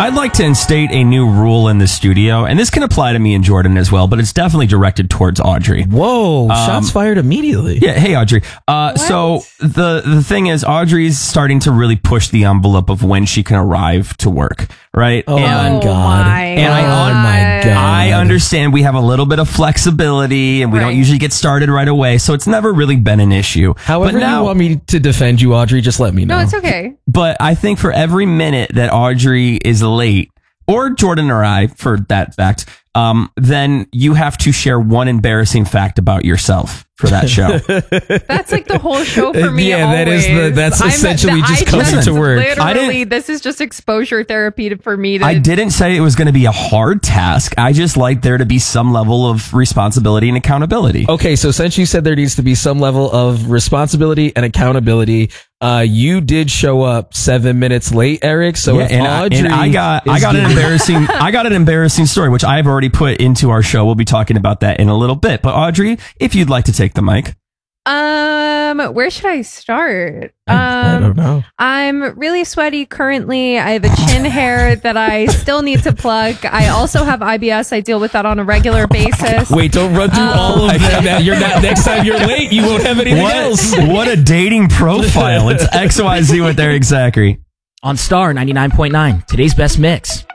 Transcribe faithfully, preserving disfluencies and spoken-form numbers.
I'd like to instate a new rule in the studio, and this can apply to me and Jordan as well, but it's definitely directed towards Audrey. Whoa, um, shots fired immediately. Yeah, hey, Audrey. Uh, so the, the thing is, Audrey's starting to really push the envelope of when she can arrive to work, right? Oh, and, my God. My and I, God. oh, my God. I understand we have a little bit of flexibility, and we Right. don't usually get started right away, so it's never really been an issue. However but now, you want me to defend you, Audrey, just let me know. No, it's okay. But I think for every minute that Audrey is late, or Jordan or I, for that fact, um, then you have to share one embarrassing fact about yourself for that show. That's like the whole show for me. Yeah, that is the- always. that's I'm- essentially just I coming to work. I Literally, didn't- this is just exposure therapy to- for me. To, I didn't say it was going to be a hard task. I just like there to be some level of responsibility and accountability. Okay, so since you said there needs to be some level of responsibility and accountability, uh, you did show up seven minutes late, Eric. So Yeah, if and, I, Audrey and I got I is got an giving- embarrassing I got an embarrassing story which I've already put into our show. We'll be talking about that in a little bit. But Audrey, if you'd like to take the mic. um, where should I start? Um, I don't know. I'm really sweaty currently. I have a chin hair that I still need to plug. I also have I B S. I deal with that on a regular basis. Wait, don't run through Um, all of them. Now you're not. Next time you're late, you won't have anything What, else. what a dating profile. It's X Y Z with Eric Zachary. On Star ninety-nine point nine, today's best mix.